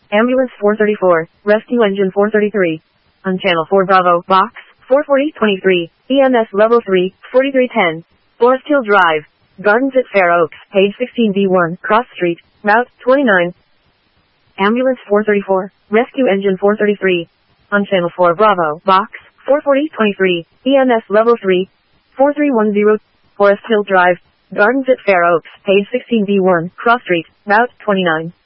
Ambulance 434, Rescue Engine 433. On Channel 4 Bravo, Box 44023, EMS Level 3, 4310. Forest Hill Drive, Gardens at Fair Oaks, page 16B1, Cross Street, Route 29. Ambulance 434, Rescue Engine 433. On Channel 4 Bravo, Box 44023, EMS Level 3, 4310. Forest Hill Drive, Gardens at Fair Oaks, page 16B1, Cross Street, Route 29.